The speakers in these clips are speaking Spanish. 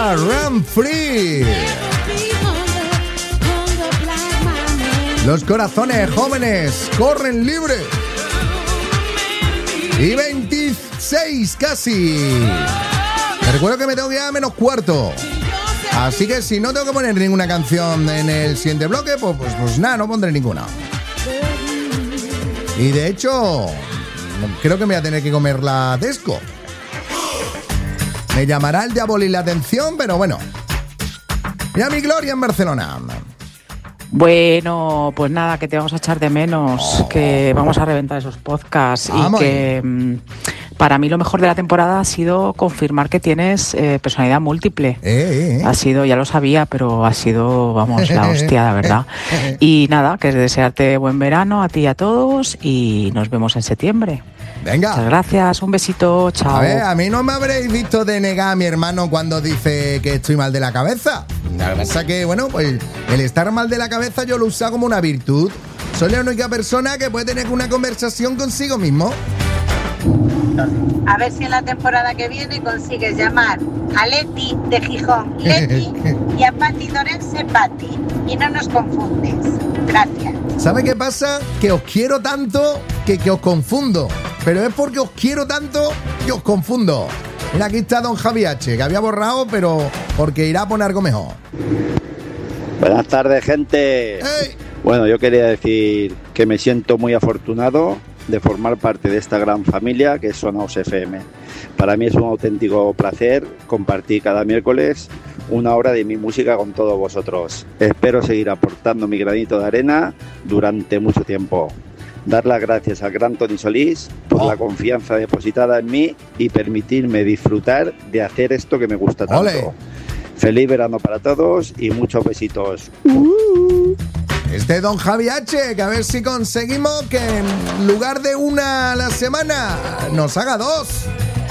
llama Run Free. Los corazones jóvenes corren libre. Y 26 casi. Te recuerdo que me tengo que ir a menos cuarto. Así que si no tengo que poner ninguna canción en el siguiente bloque, pues nada, no pondré ninguna. Y de hecho, creo que me voy a tener que comer la Tesco. Me llamará el diablo y la atención, pero bueno. Mira mi Gloria en Barcelona. Bueno, pues nada, que te vamos a echar de menos, que vamos a reventar esos podcasts y que para mí lo mejor de la temporada ha sido confirmar que tienes personalidad múltiple. Ha sido, ya lo sabía, pero ha sido, vamos, la hostia, la verdad. Y nada, que es desearte buen verano a ti y a todos y nos vemos en septiembre. Venga. Muchas gracias, un besito, chao. A ver, a mí no me habréis visto denegar a mi hermano cuando dice que estoy mal de la cabeza. La verdad es que, bueno, pues el estar mal de la cabeza yo lo uso como una virtud. Soy la única persona que puede tener una conversación consigo mismo. A ver si en la temporada que viene consigues llamar a Leti de Gijón Leti y a Pati Dorense Pati. Y no nos confundes. Gracias. ¿Sabe qué pasa? Que os quiero tanto que os confundo. Pero es porque os quiero tanto que os confundo. Mira, aquí está Don Javi H, que había borrado, pero porque irá a poner algo mejor. Buenas tardes, gente. ¡Hey! Bueno, yo quería decir que me siento muy afortunado de formar parte de esta gran familia que es Sonaos FM. Para mí es un auténtico placer compartir cada miércoles una hora de mi música con todos vosotros. Espero seguir aportando mi granito de arena durante mucho tiempo. Dar las gracias al gran Tony Solís por la confianza depositada en mí y permitirme disfrutar de hacer esto que me gusta tanto. ¡Ole! Feliz verano para todos y muchos besitos. Este Don Javi H, que a ver si conseguimos que en lugar de una a la semana nos haga dos.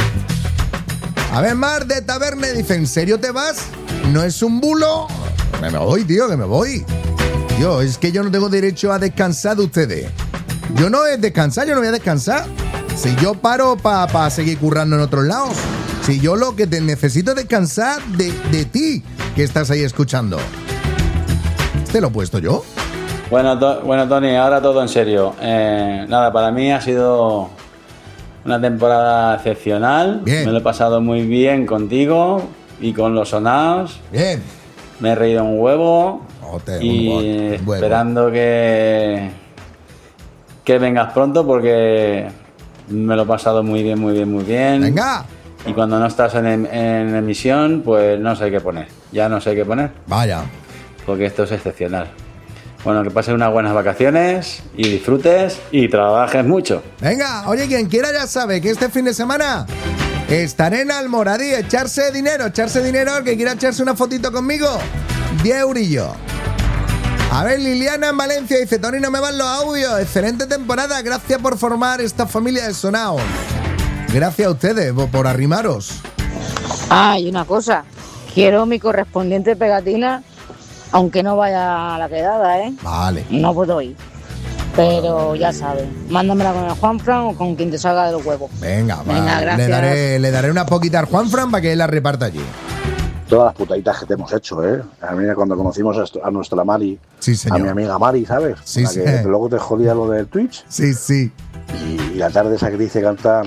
A ver, Mar de Taberne dice, ¿en serio te vas? ¿No es un bulo? Me voy, tío, que me voy. Tío, es que yo no tengo derecho a descansar de ustedes. Yo no es descansar, yo no voy a descansar. Si yo paro para seguir currando en otros lados. Si yo lo que te necesito es descansar de ti, que estás ahí escuchando. ¿Este lo he puesto yo? Bueno, Tony, ahora todo en serio. Nada, para mí ha sido una temporada excepcional. Bien. Me lo he pasado muy bien contigo y con los sonados. Bien. Me he reído un huevo. Y un huevo. esperando que vengas pronto porque me lo he pasado muy bien, muy bien, muy bien. ¡Venga! Y cuando no estás en emisión, pues no sé qué poner. Ya no sé qué poner. Vaya. Porque esto es excepcional. Bueno, que pases unas buenas vacaciones y disfrutes y trabajes mucho. Venga, oye, quien quiera ya sabe que este fin de semana estaré en Almoradí, echarse dinero al que quiera echarse una fotito conmigo, 10 eurillos. A ver, Liliana en Valencia dice, Tony, no me van los audios, excelente temporada, gracias por formar esta familia de sonaos. Gracias a ustedes por arrimaros. Ah, y una cosa, quiero mi correspondiente pegatina, aunque no vaya a la quedada, ¿eh? Vale. No puedo ir. Pero ya sabes, mándamela con el Juanfran o con quien te salga de los huevos. Venga, Venga, gracias. le daré una poquita al Juanfran para que él la reparta allí. Todas las putaditas que te hemos hecho, ¿eh? A mí cuando conocimos a nuestra Mari, sí, señor. A mi amiga Mari, ¿sabes? Sí, la que luego te jodía lo del Twitch. Sí, sí. Y la tarde esa que te dice cantar,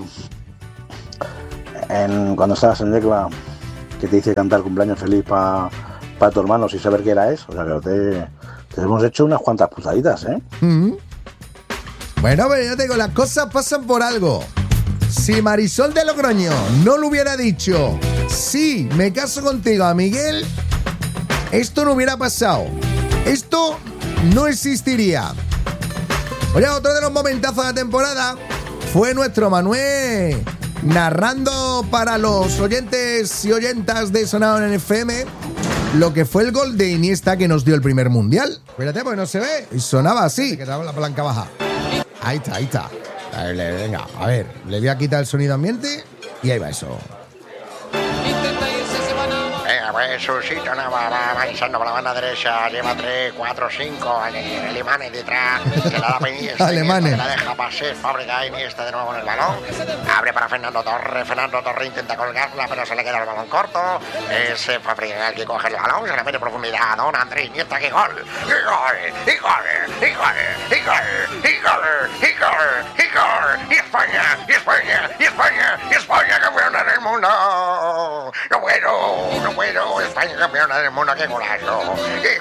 cuando estabas en Yecla, que te dice cantar cumpleaños feliz para tu hermano sin saber qué era eso. O sea, que te hemos hecho unas cuantas putaditas, ¿eh? Mm-hmm. Bueno, pero yo te digo, las cosas pasan por algo. Si Marisol de Logroño no lo hubiera dicho, sí, me caso contigo, a Miguel, esto no hubiera pasado. Esto no existiría. Oye, otro de los momentazos de la temporada fue nuestro Manuel narrando para los oyentes y oyentas de Sonado en FM lo que fue el gol de Iniesta que nos dio el primer mundial. Espérate, porque no se ve. Y sonaba así, que estaba la palanca baja. Ahí está, ahí está. Venga, a ver, le voy a quitar el sonido ambiente y ahí va eso. Pues Susito va avanzando por la banda derecha, lleva 3, 4, 5 alemanes detrás, que la da Iniesta, alemanes. La deja pasar, fábrica Iniesta de nuevo con el balón, abre para Fernando Torres intenta colgarla, pero se le queda el balón corto, ese Fábrica el que coge el balón, se le mete profundidad, don Andrés Iniesta, que gol, y España campeona del mundo, no puedo, España campeona del mundo, qué golazo,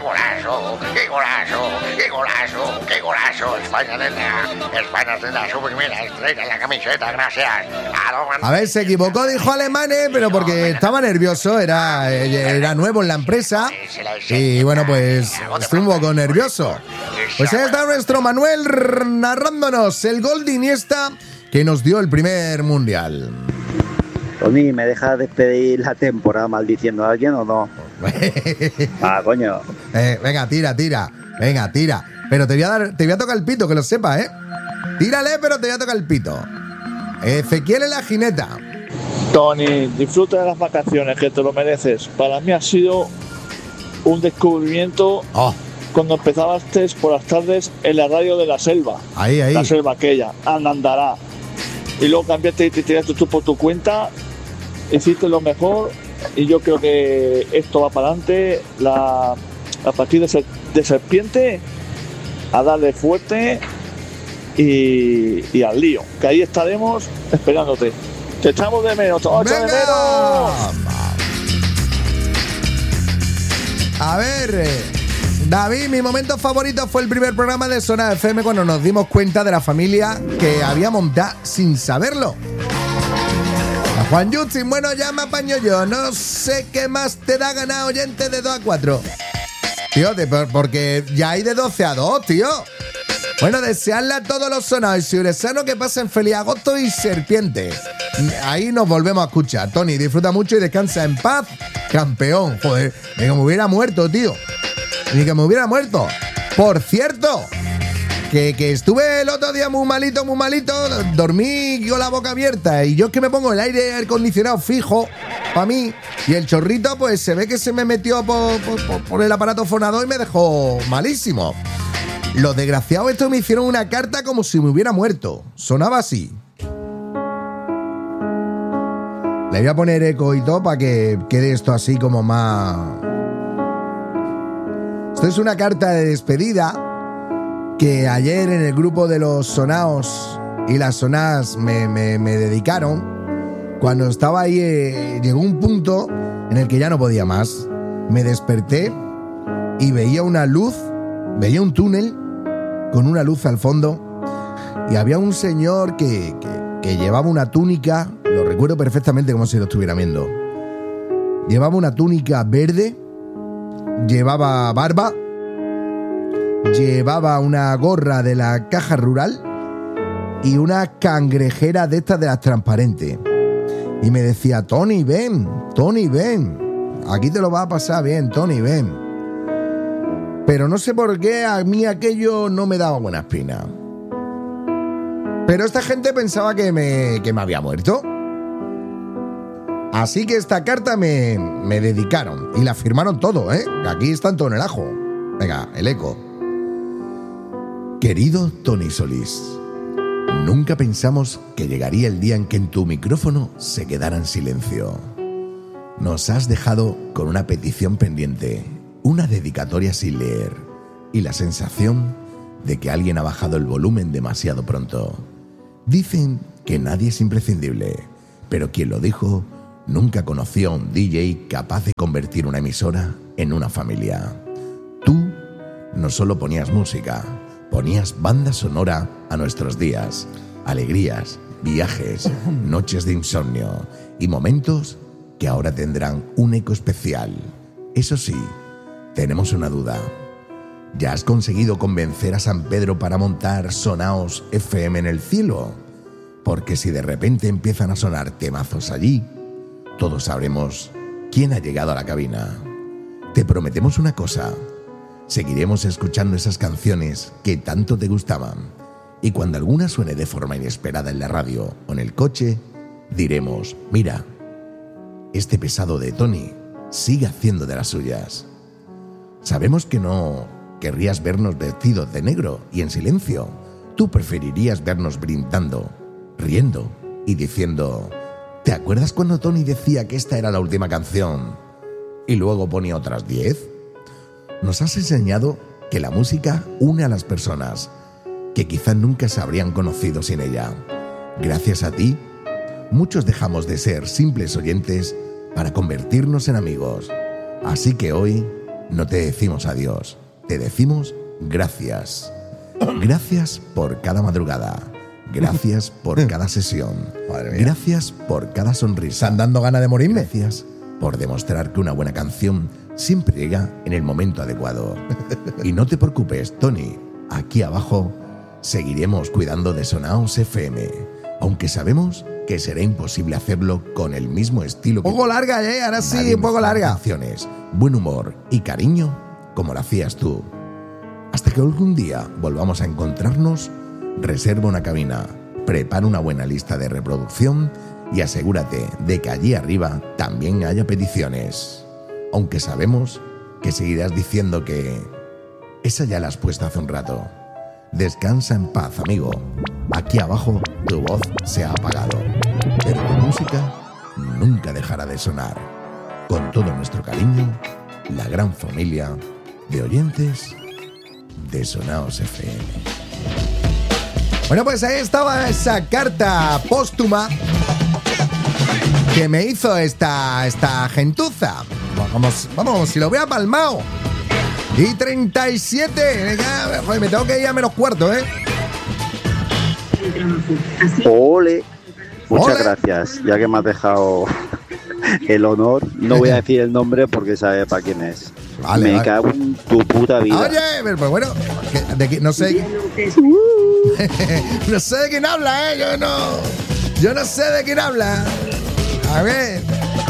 España tendrá su primera estrella en la camiseta, gracias. A ver, se equivocó, dijo alemanes, pero porque estaba nervioso, era nuevo en la empresa y bueno, pues estuvo un poco nervioso. Pues ahí está nuestro Manuel narrándonos el gol de Iniesta que nos dio el primer mundial. Tony, ¿me dejas despedir la temporada maldiciendo a alguien o no? Coño. Venga, tira. Venga, tira. Pero te voy a tocar el pito, que lo sepas, ¿eh? Tírale, pero te voy a tocar el pito. Ezequiel en la jineta. Tony, disfruta de las vacaciones, que te lo mereces. Para mí ha sido un descubrimiento cuando empezaste por las tardes en la radio de la selva. Ahí. La selva aquella, andará. Y luego cambiaste y te tiraste tú por tu cuenta, hiciste lo mejor y yo creo que esto va para adelante. A partir de serpiente, a darle fuerte y al lío, que ahí estaremos esperándote. Te echamos de menos, A ver, David, mi momento favorito fue el primer programa de Zona FM cuando nos dimos cuenta de la familia que había montado sin saberlo. A Juan Yutzi, bueno, ya me apaño yo. No sé qué más te da ganar, oyente, de 2 a 4. Tío, porque ya hay de 12 a 2, tío. Bueno, desearle a todos los sonados y siuresanos que pasen feliz agosto y serpiente. Ahí nos volvemos a escuchar. Tony, disfruta mucho y descansa en paz, campeón. Joder, ni que me hubiera muerto, tío. Ni que me hubiera muerto. Por cierto, que estuve el otro día muy malito, dormí con la boca abierta y yo es que me pongo el aire acondicionado fijo para mí y el chorrito pues se ve que se me metió por el aparato fonador y me dejó malísimo. Los desgraciados estos me hicieron una carta como si me hubiera muerto. Sonaba así. Le voy a poner eco y todo para que quede esto así como más... Esto es una carta de despedida que ayer en el grupo de los sonaos y las sonadas me dedicaron. Cuando estaba ahí, llegó un punto en el que ya no podía más. Me desperté y veía una luz, veía un túnel con una luz al fondo y había un señor que llevaba una túnica, lo recuerdo perfectamente como si lo estuviera viendo. Llevaba una túnica verde, llevaba barba, llevaba una gorra de la Caja Rural y una cangrejera de estas de las transparentes. Y me decía, Tony, ven, aquí te lo va a pasar bien, Tony, ven. Pero no sé por qué a mí aquello no me daba buena espina. Pero esta gente pensaba que me había muerto. Así que esta carta me dedicaron y la firmaron todo, ¿eh? Aquí están todo en el ajo. Venga, el eco. Querido Tony Solís, nunca pensamos que llegaría el día en que en tu micrófono se quedara en silencio. Nos has dejado con una petición pendiente, una dedicatoria sin leer y la sensación de que alguien ha bajado el volumen demasiado pronto. Dicen que nadie es imprescindible, pero quien lo dijo nunca conoció a un DJ capaz de convertir una emisora en una familia. Tú no solo ponías música, ponías banda sonora a nuestros días, alegrías, viajes, noches de insomnio y momentos que ahora tendrán un eco especial. Eso sí, tenemos una duda. ¿Ya has conseguido convencer a San Pedro para montar Sonaos FM en el cielo? Porque si de repente empiezan a sonar temazos allí, todos sabremos quién ha llegado a la cabina. Te prometemos una cosa. Seguiremos escuchando esas canciones que tanto te gustaban. Y cuando alguna suene de forma inesperada en la radio o en el coche, diremos, mira, este pesado de Tony sigue haciendo de las suyas. Sabemos que no querrías vernos vestidos de negro y en silencio. Tú preferirías vernos brindando, riendo y diciendo: ¿te acuerdas cuando Tony decía que esta era la última canción y luego ponía otras 10? Nos has enseñado que la música une a las personas, que quizá nunca se habrían conocido sin ella. Gracias a ti, muchos dejamos de ser simples oyentes para convertirnos en amigos. Así que hoy no te decimos adiós, te decimos gracias. Gracias por cada madrugada. Gracias por cada sesión. Gracias por cada sonrisa. ¿Están dando ganas de morirme? Gracias por demostrar que una buena canción siempre llega en el momento adecuado. Y no te preocupes, Tony. Aquí abajo seguiremos cuidando de Sonaos FM, aunque sabemos que será imposible hacerlo con el mismo estilo. Un poco larga, ahora sí, un poco larga. Canciones, buen humor y cariño como lo hacías tú. Hasta que algún día volvamos a encontrarnos, reserva una cabina, prepara una buena lista de reproducción y asegúrate de que allí arriba también haya peticiones. Aunque sabemos que seguirás diciendo que esa ya la has puesto hace un rato. Descansa en paz, amigo. Aquí abajo tu voz se ha apagado, pero tu música nunca dejará de sonar. Con todo nuestro cariño, la gran familia de oyentes de Sonaos FM. Bueno, pues ahí estaba esa carta póstuma que me hizo esta gentuza. Vamos, si lo hubiera palmado. Y 37. Joder, me tengo que ir a menos cuarto, ¿eh? Ole. Muchas gracias. Ya que me has dejado el honor, no voy a decir el nombre porque sabe para quién es. Me cago en tu puta vida. Oye, pero bueno, no sé. No sé de quién habla, ¿eh? Yo no sé de quién habla. A ver,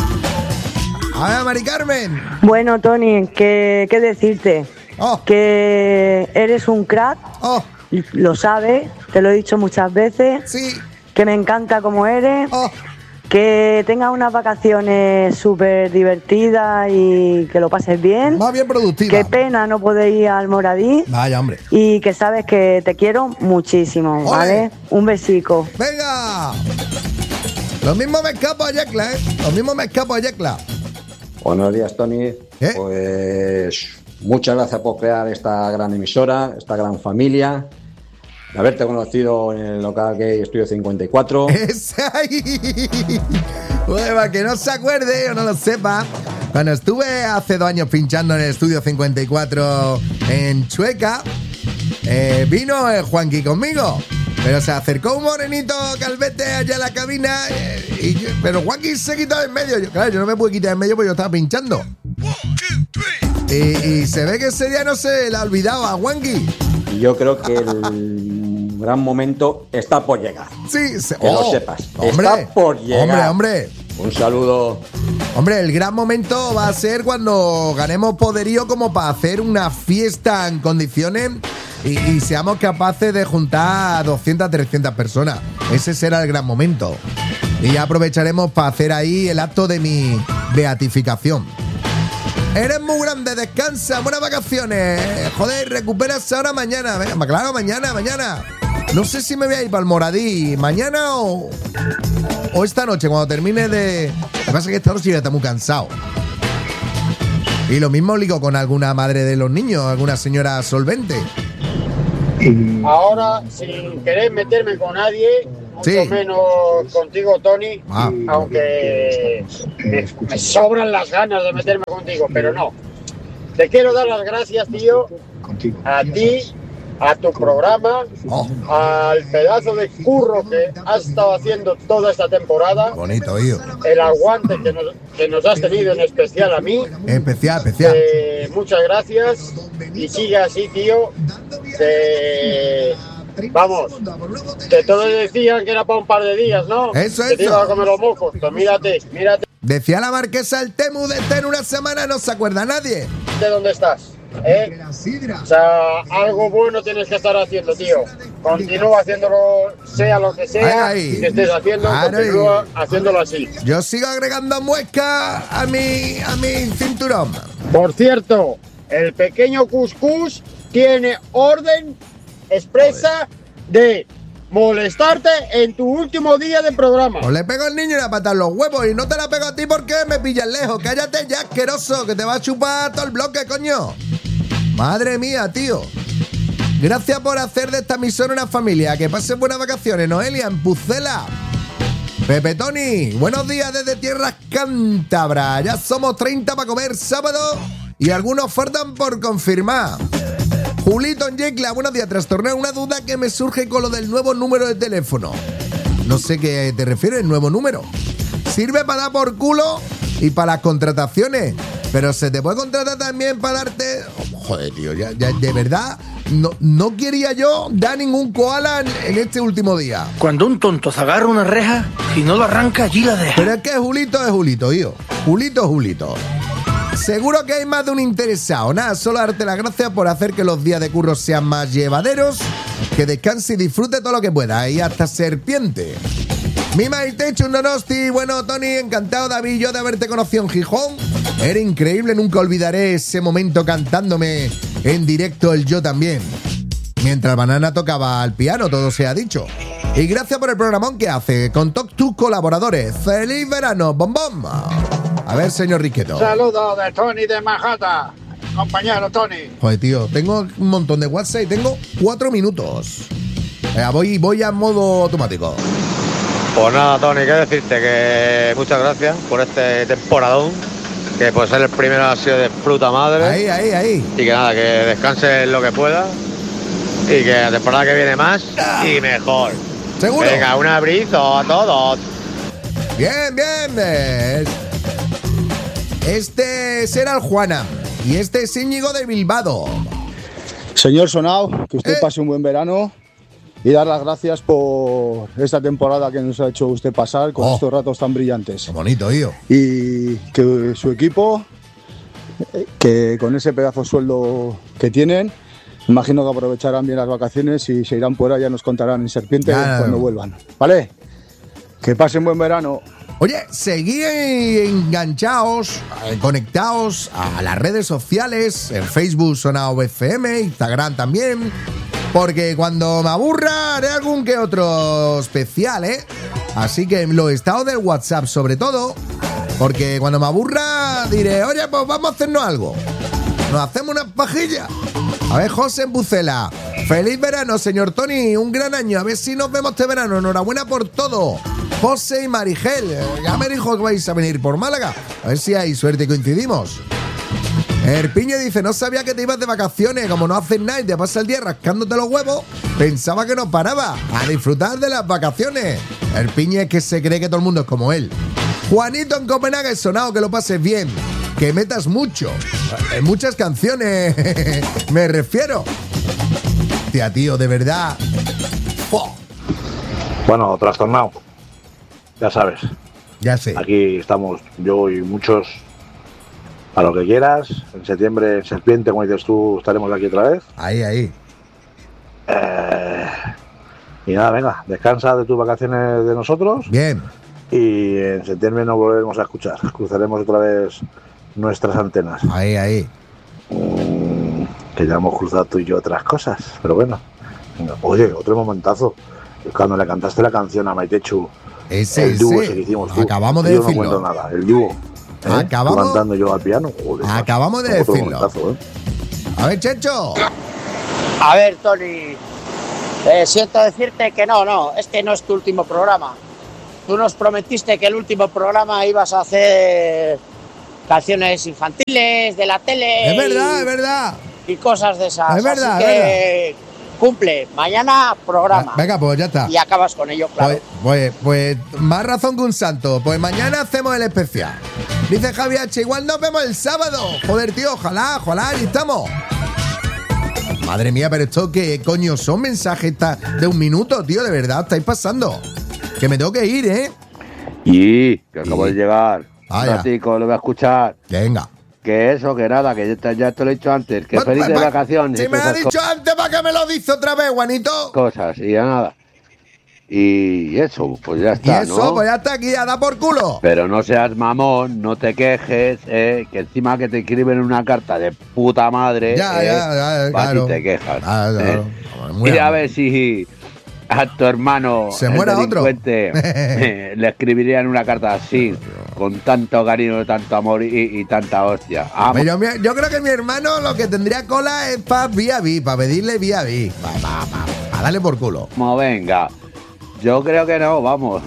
Mari Carmen. Bueno, Tony, ¿qué decirte? Que eres un crack. Lo sabes, te lo he dicho muchas veces. Sí. Que me encanta como eres. Que tengas unas vacaciones súper divertidas y que lo pases bien. Más bien productiva. Qué pena no poder ir al Moradí. Vaya, hombre. Y que sabes que te quiero muchísimo, ¿vale? Un besico. ¡Venga! Lo mismo me escapo a Yecla, ¿eh? Lo mismo me escapo a Yecla. Buenos días, Tony. Pues muchas gracias por crear esta gran emisora, esta gran familia. De haberte conocido en el local Gay Estudio 54. ¡Ese ahí! Bueno, para que no se acuerde o no lo sepa, cuando estuve hace 2 años pinchando en el Estudio 54 en Chueca, vino el Juanqui conmigo. Pero se acercó un morenito calvete allá a la cabina, pero Juanqui se quitó de en medio. Yo no me pude quitar de en medio porque yo estaba pinchando. Y se ve que ese día no se le ha olvidado a Juanqui. Yo creo que el gran momento está por llegar. Sí, que lo sepas. Hombre, está por llegar. Hombre. Un saludo. Hombre, el gran momento va a ser cuando ganemos poderío como para hacer una fiesta en condiciones y seamos capaces de juntar a 200, 300 personas. Ese será el gran momento. Y ya aprovecharemos para hacer ahí el acto de mi beatificación. Eres muy grande, descansa, buenas vacaciones. Joder, recuperas ahora mañana. Venga, claro, mañana. No sé si me voy a ir para el Moradí mañana o esta noche cuando termine de... Lo que pasa es que esta noche ya está muy cansado. Y lo mismo ligo con alguna madre de los niños, alguna señora solvente. Ahora, sin querer meterme con nadie, mucho menos contigo, Tony, aunque me sobran las ganas de meterme contigo, pero no. Te quiero dar las gracias, tío, a ti, a tu programa, al pedazo de curro que has estado haciendo toda esta temporada. Bonito, tío. El aguante que nos has tenido, en especial a mí. Especial. Muchas gracias y sigue así, tío. Vamos, que todos decían que era para un par de días, ¿no? Eso. Que te iba a comer los mocos. Pues mírate. Decía la marquesa el Temu de en una semana, no se acuerda nadie. ¿De dónde estás? O sea, algo bueno tienes que estar haciendo, tío. Continúa haciéndolo, sea lo que sea que estés haciendo, continúa haciéndolo así. Yo sigo agregando muesca a mi cinturón. Por cierto, el pequeño Cuscús tiene orden expresa de molestarte en tu último día de programa. Pues le pego al niño y le patar los huevos y no te la pego a ti porque me pillas lejos. Cállate ya, asqueroso, que te va a chupar todo el bloque, coño. Madre mía, tío. Gracias por hacer de esta emisora una familia. Que pasen buenas vacaciones, Noelia, en Pucela. Pepe Tony, buenos días desde Tierras Cántabras. Ya somos 30 para comer sábado y algunos faltan por confirmar. Julito en Yecla, buenos días. Trastornar una duda que me surge con lo del nuevo número de teléfono. No sé qué te refieres, el nuevo número. Sirve para dar por culo y para las contrataciones. Pero se te puede contratar también para darte... Joder, tío, ya de verdad, no quería yo dar ningún koala en este último día. Cuando un tonto se agarra una reja, si no lo arranca, allí la deja. Pero es que Julito es Julito, tío. Julito. Seguro que hay más de un interesado. Nada, solo darte las gracias por hacer que los días de curro sean más llevaderos, que descanse y disfrute todo lo que pueda. Y hasta serpiente. Mi Maitechu Donosti, bueno, Tony, encantado, David, yo de haberte conocido en Gijón. Era increíble, nunca olvidaré ese momento cantándome en directo el Yo También. Mientras Banana tocaba al piano, todo se ha dicho. Y gracias por el programón que hace con todos tus colaboradores. ¡Feliz verano, bombón! A ver, señor Riqueto. Saludos de Tony de Manhattan, compañero Tony. Joder, tío, tengo un montón de WhatsApp y tengo 4 minutos. Voy a modo automático. Pues nada, Tony, qué decirte, que muchas gracias por este temporadón, que por ser el primero ha sido de fruta madre. Ahí. Y que nada, que descanses lo que puedas y que la temporada que viene más y mejor. ¿Seguro? Venga, un abrazo a todos. Bien. Este será el Juana y este es Íñigo de Bilbao. Señor Sonao, que usted pase un buen verano. Y dar las gracias por esta temporada que nos ha hecho usted pasar con estos ratos tan brillantes. Qué bonito, tío. Y que su equipo, que con ese pedazo de sueldo que tienen, imagino que aprovecharán bien las vacaciones y se irán fuera, ya nos contarán en Serpiente cuando vuelvan. ¿Vale? Que pasen buen verano. Oye, seguid enganchados, conectados a las redes sociales, en Facebook Sonao FM, Instagram también. Porque cuando me aburra haré algún que otro especial, ¿eh? Así que los estados del WhatsApp sobre todo, porque cuando me aburra diré, oye, pues vamos a hacernos algo. Nos hacemos unas pajillas. A ver, José en Pucela. Feliz verano, señor Tony. Un gran año. A ver si nos vemos este verano. Enhorabuena por todo. José y Marigel. Ya me dijo que vais a venir por Málaga. A ver si hay suerte y coincidimos. Erpiñe dice, no sabía que te ibas de vacaciones, como no haces nada y te pasas el día rascándote los huevos, pensaba que no paraba a disfrutar de las vacaciones. Erpiñe es que se cree que todo el mundo es como él. Juanito en Copenhague, Sonao, que lo pases bien, que metas mucho, en muchas canciones, me refiero. Tía, tío, de verdad. ¡Oh! Bueno, trastornado, ya sabes. Ya sé. Aquí estamos yo y muchos. A lo que quieras, en septiembre, en Serpiente, como dices tú, estaremos aquí otra vez. Ahí. Y nada, venga, descansa de tus vacaciones de nosotros. Bien. Y en septiembre nos volveremos a escuchar. Cruzaremos otra vez nuestras antenas. Ahí. Que ya hemos cruzado tú y yo otras cosas, pero bueno. Oye, otro momentazo. Cuando le cantaste la canción a Maitechu, el dúo ese que hicimos tú. Acabamos de decirlo. Yo no cuento nada, el dúo. Acabamos cantando yo al piano. Joder, acabamos de decirlo. Momentazo, A ver, Checho. A ver, Tony. Siento decirte que no, este no es tu último programa. Tú nos prometiste que el último programa ibas a hacer canciones infantiles de la tele. Es verdad. Y cosas de esas. Es verdad, así que cumple. Mañana programa. Venga, pues ya está. Y acabas con ello, claro. Pues más razón que un santo. Pues mañana hacemos el especial. Dice Javi H, igual nos vemos el sábado. Joder, tío, ojalá, ahí estamos. Madre mía, pero esto qué coño son mensajes de 1 minuto, tío, de verdad, estáis pasando. Que me tengo que ir, ¿eh? Y que acabo de llegar. Vaya. Chico, lo voy a escuchar. Venga. Que eso, que nada, que ya te lo he dicho antes, que feliz de vacaciones. Si me has dicho antes, ¿para qué me lo dices otra vez, Juanito? Cosas, y ya nada. Y eso, pues ya está, y eso, ¿no? Pues ya está aquí, ya da por culo. Pero no seas mamón, no te quejes, que encima que te escriben una carta de puta madre, ya, claro. Y te quejas. Claro. Y a ver si a tu hermano, se muera otro, le escribirían una carta así, con tanto cariño, tanto amor y tanta hostia. Yo creo que mi hermano lo que tendría cola es para pedirle vía. Para darle por culo. Como venga. Yo creo que no, vamos.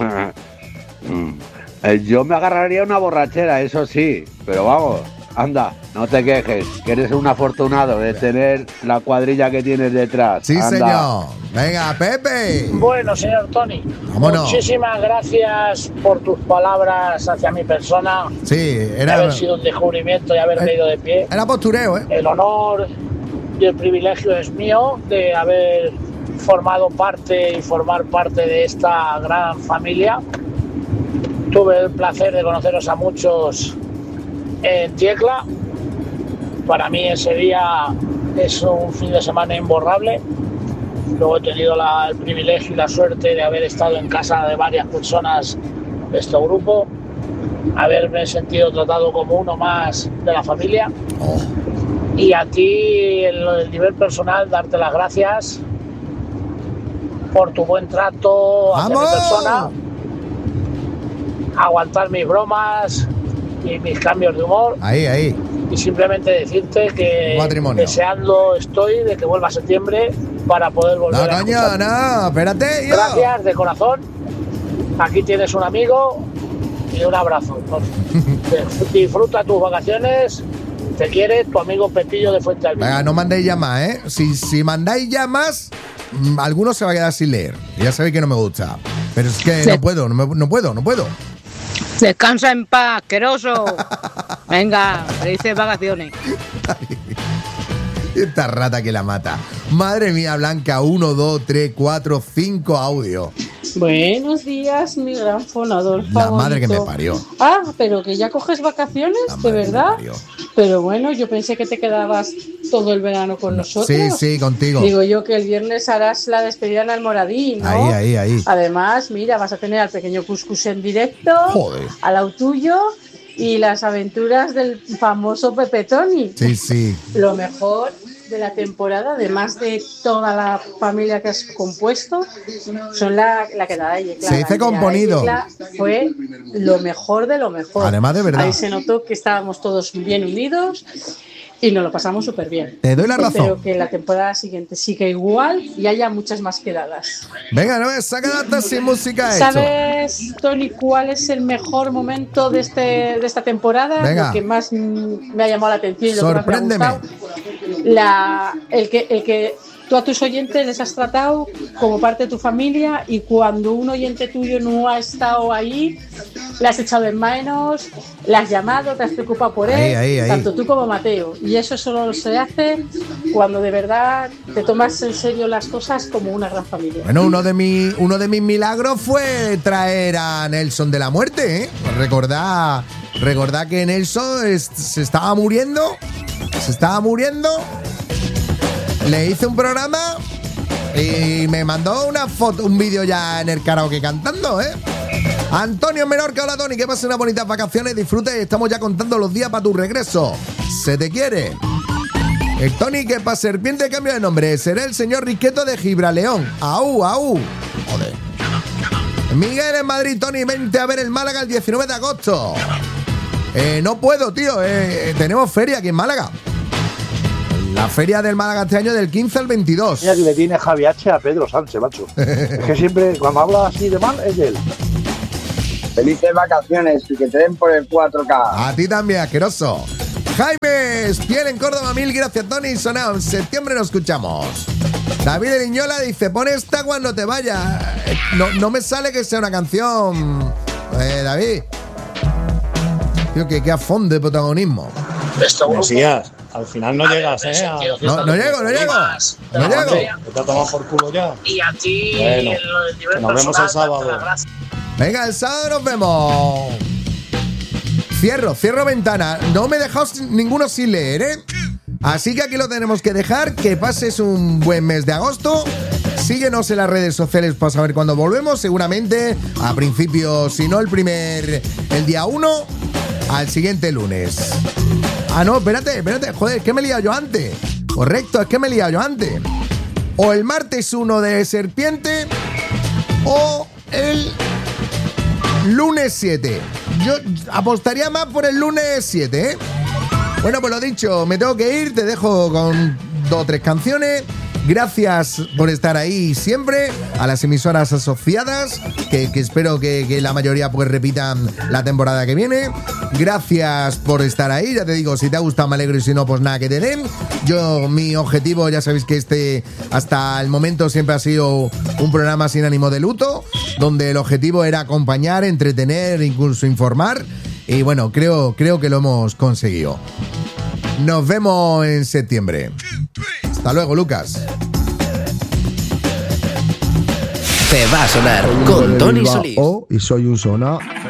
Yo me agarraría una borrachera, eso sí, pero vamos, anda, no te quejes, que eres un afortunado de tener la cuadrilla que tienes detrás. Sí, anda. Señor. Venga, Pepe. Bueno, señor Tony, vámonos. Muchísimas gracias por tus palabras hacia mi persona. Sí, haber sido un descubrimiento y haberme ido de pie. Era postureo, ¿eh? El honor y el privilegio es mío de haber formado parte y formar parte de esta gran familia. Tuve el placer de conoceros a muchos en Tiecla. Para mí ese día es un fin de semana imborrable. Luego he tenido el privilegio y la suerte de haber estado en casa de varias personas de este grupo, haberme sentido tratado como uno más de la familia. Y a ti, en el nivel personal, darte las gracias por tu buen trato hacia mi persona, aguantar mis bromas y mis cambios de humor. Ahí. Y simplemente decirte que deseando estoy de que vuelva a septiembre para poder volver a escuchar. No, espérate. Yo. Gracias de corazón. Aquí tienes un amigo y un abrazo. Disfruta tus vacaciones. Te quiere tu amigo Pepillo de Fuente Alvino. Venga, no mandéis ya más, ¿eh? Si mandáis ya más, alguno se va a quedar sin leer. Ya sabéis que no me gusta. Pero es que no puedo. Descansa en paz, asqueroso. Venga, felices vacaciones. Esta rata que la mata. Madre mía, Blanca, 1, 2, 3, 4, 5 audios. Buenos días, mi gran fonador favorito. La madre que me parió. Ah, pero que ya coges vacaciones, de verdad. Pero bueno, yo pensé que te quedabas todo el verano con nosotros. Sí, contigo. Digo yo que el viernes harás la despedida en Almoradí, ¿no? Ahí. Además, mira, vas a tener al pequeño Cuscus en directo. Joder. Al lado tuyo. Y las aventuras del famoso Pepe Tony. Sí. Lo mejor de la temporada, además de toda la familia que has compuesto, son la quedada de Yecla. Se dice componido. Fue lo mejor de lo mejor. Además, de verdad. Ahí se notó que estábamos todos bien unidos y nos lo pasamos súper bien. Te doy la razón. Espero que la temporada siguiente siga igual y haya muchas más quedadas. Venga, no me saca datos sin música. ¿Sabes, Tony, cuál es el mejor momento de esta temporada? Venga. Lo que más me ha llamado la atención y lo sorpréndeme. Que más me ha gustado. El que tú a tus oyentes les has tratado como parte de tu familia y cuando un oyente tuyo no ha estado ahí, le has echado en menos, le has llamado, te has preocupado por él, ahí. tanto tú como Mateo. Y eso solo se hace cuando de verdad te tomas en serio las cosas como una gran familia. Bueno, uno de mis milagros fue traer a Nelson de la Muerte, ¿eh? Recordad que Nelson se estaba muriendo. Le hice un programa y me mandó una foto, un vídeo ya en el karaoke cantando, ¿eh? Antonio Menorca, hola Tony, que pases unas bonitas vacaciones, disfrute, estamos ya contando los días para tu regreso. Se te quiere. El Tony, que para serpiente cambio de nombre, será el señor Riqueto de Gibraleón. ¡Au! Joder. Miguel en Madrid, Tony, vente a ver el Málaga el 19 de agosto. No puedo, tío, tenemos feria aquí en Málaga. La feria del Málaga este año del 15 al 22. Mira que le tiene Javi H a Pedro Sánchez, macho. Es que siempre, cuando habla así de mal, es de él. Felices vacaciones y que te den por el 4K. A ti también, asqueroso. Jaime Espiel en Córdoba, mil gracias, Tony. Sonado, en septiembre nos escuchamos. David de Liñola dice, pon esta cuando te vayas. No me sale que sea una canción, David. Tío, que a fondo de protagonismo. Mesías, al final no llegas, ¿eh? No llego. Te has tomado por culo ya. Y a ti, bueno, nos vemos el sábado. Venga, el sábado nos vemos. Cierro ventana. No me he dejado ninguno sin leer, ¿eh? Así que aquí lo tenemos que dejar. Que pases un buen mes de agosto. Síguenos en las redes sociales para saber cuándo volvemos. Seguramente a principios, si no el día 1, al siguiente lunes. Ah, no, espérate. Joder, es que me he liado yo antes. Correcto, es que me he liado yo antes. O el martes 1 de Serpiente o el lunes 7. Yo apostaría más por el lunes 7, ¿eh? Bueno, pues lo dicho, me tengo que ir. Te dejo con 2 o 3 canciones. Gracias por estar ahí siempre, a las emisoras asociadas, que espero que la mayoría pues repitan la temporada que viene. Gracias por estar ahí, ya te digo, si te ha gustado me alegro y si no, pues nada, que te den. Mi objetivo, ya sabéis que hasta el momento siempre ha sido un programa sin ánimo de lucro, donde el objetivo era acompañar, entretener, incluso informar. Y bueno, creo que lo hemos conseguido. Nos vemos en septiembre. Hasta luego, Lucas. Te va a sonar con Tony Solís. Y soy un sonar.